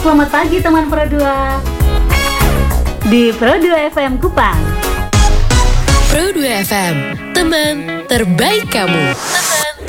Selamat pagi teman Pro 2 di Pro 2 FM Kupang. Pro 2 FM, teman terbaik kamu.